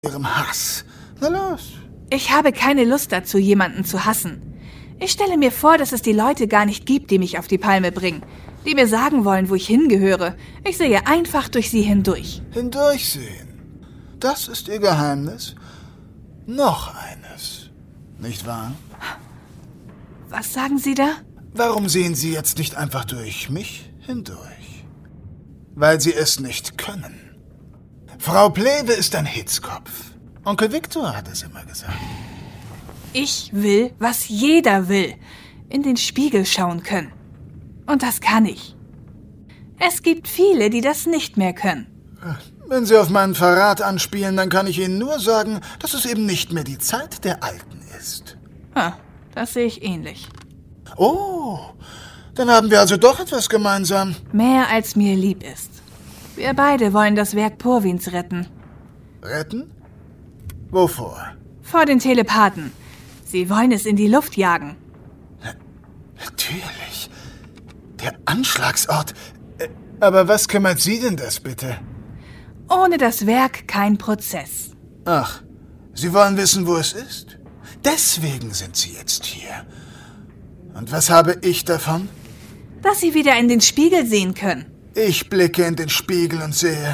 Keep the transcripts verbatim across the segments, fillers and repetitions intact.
Ihrem Hass. Na los. Ich habe keine Lust dazu, jemanden zu hassen. Ich stelle mir vor, dass es die Leute gar nicht gibt, die mich auf die Palme bringen. Die mir sagen wollen, wo ich hingehöre. Ich sehe einfach durch sie hindurch. Hindurchsehen. Das ist Ihr Geheimnis? Noch eines. Nicht wahr? Was sagen Sie da? Warum sehen Sie jetzt nicht einfach durch mich hindurch? Weil Sie es nicht können. Frau Plehve ist ein Hitzkopf. Onkel Viktor hat es immer gesagt. Ich will, was jeder will. In den Spiegel schauen können. Und das kann ich. Es gibt viele, die das nicht mehr können. Wenn Sie auf meinen Verrat anspielen, dann kann ich Ihnen nur sagen, dass es eben nicht mehr die Zeit der Alten ist. Ha, das sehe ich ähnlich. Oh, dann haben wir also doch etwas gemeinsam. Mehr als mir lieb ist. Wir beide wollen das Werk Purwins retten. Retten? Wovor? Vor den Telepathen. Sie wollen es in die Luft jagen. Na, natürlich. Der Anschlagsort. Aber was kümmert Sie denn das bitte? Ohne das Werk kein Prozess. Ach, Sie wollen wissen, wo es ist? Deswegen sind Sie jetzt hier. Und was habe ich davon? Dass Sie wieder in den Spiegel sehen können. Ich blicke in den Spiegel und sehe...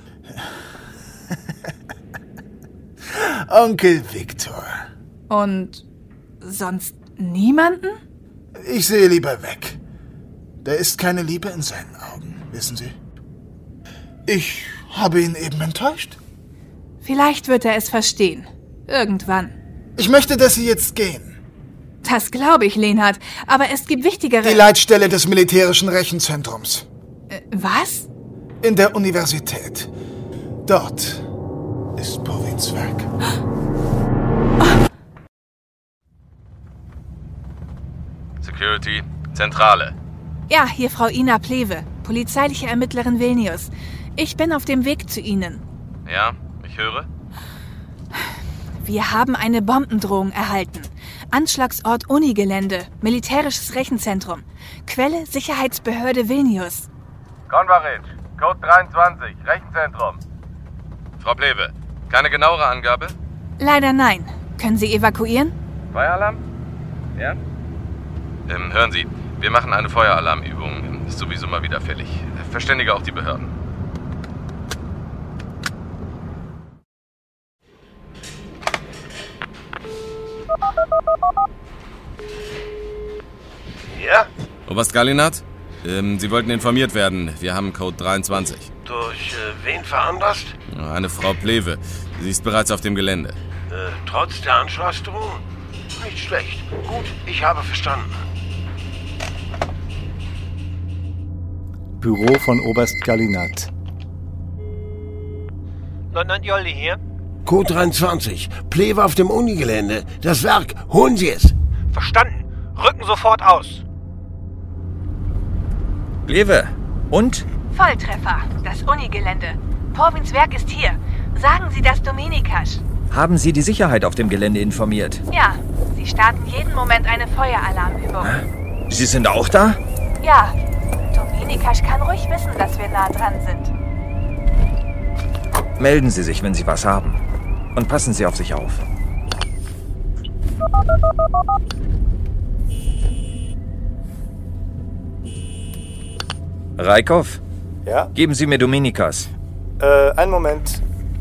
Onkel Viktor. Und sonst niemanden? Ich sehe lieber weg. Da ist keine Liebe in seinen Augen, wissen Sie? Ich habe ihn eben enttäuscht. Vielleicht wird er es verstehen. Irgendwann. Ich möchte, dass Sie jetzt gehen. Das glaube ich, Lenhard. Aber es gibt wichtigere... Die Leitstelle des militärischen Rechenzentrums. Äh, was? In der Universität. Dort ist Purwins Werk. Security, Zentrale. Ja, hier Frau Ina Plehve, polizeiliche Ermittlerin Vilnius. Ich bin auf dem Weg zu Ihnen. Ja, ich höre. Wir haben eine Bombendrohung erhalten. Anschlagsort Unigelände, militärisches Rechenzentrum. Quelle Sicherheitsbehörde Vilnius. Konvaritsch, Code dreiundzwanzig, Rechenzentrum. Frau Plehve, keine genauere Angabe? Leider nein. Können Sie evakuieren? Feueralarm? Ja? Ähm, hören Sie, wir machen eine Feueralarmübung. Ist sowieso mal wieder fällig. Verständige auch die Behörden. Ja? Oberst Galinat? Ähm, Sie wollten informiert werden. Wir haben Code dreiundzwanzig. Durch äh, wen veranlasst? Eine Frau Plehve. Sie ist bereits auf dem Gelände. Äh, trotz der Anschlagsdrohung? Nicht schlecht. Gut, ich habe verstanden. Büro von Oberst Galinat. Leutnant Jolly hier. Code dreiundzwanzig. Plehve auf dem Unigelände. Das Werk. Holen Sie es. Verstanden. Rücken sofort aus. Plehve. Und? Volltreffer. Das Unigelände. Purwins Werk ist hier. Sagen Sie das Dominikas. Haben Sie die Sicherheit auf dem Gelände informiert? Ja. Sie starten jeden Moment eine Feueralarmübung. Sie sind auch da? Ja. Dominikas kann ruhig wissen, dass wir nah dran sind. Melden Sie sich, wenn Sie was haben. Und passen Sie auf sich auf. Raikov? Ja? Geben Sie mir Dominikas. Äh, einen Moment.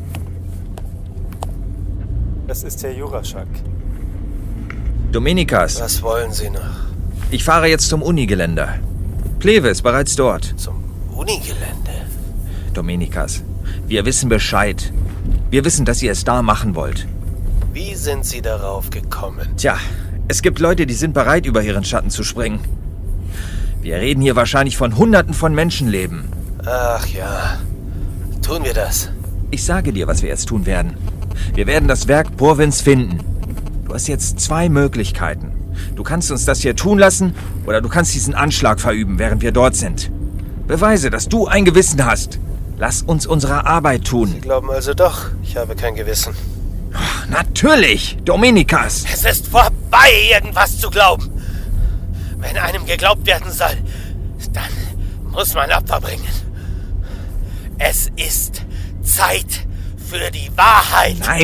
Das ist Herr Juraschak. Dominikas. Was wollen Sie noch? Ich fahre jetzt zum Unigelände. Plehve ist bereits dort. Zum Unigelände? Dominikas, wir wissen Bescheid. Wir wissen, dass ihr es da machen wollt. Wie sind Sie darauf gekommen? Tja, es gibt Leute, die sind bereit, über ihren Schatten zu springen. Wir reden hier wahrscheinlich von Hunderten von Menschenleben. Ach ja. Tun wir das? Ich sage dir, was wir jetzt tun werden. Wir werden das Werk Purwins finden. Du hast jetzt zwei Möglichkeiten. Du kannst uns das hier tun lassen oder du kannst diesen Anschlag verüben, während wir dort sind. Beweise, dass du ein Gewissen hast. Lass uns unsere Arbeit tun. Sie glauben also doch, ich habe kein Gewissen. Ach, natürlich, Dominikas. Es ist vorbei, irgendwas zu glauben. Wenn einem geglaubt werden soll, dann muss man Opfer bringen. Es ist Zeit Für die Wahrheit. Nein,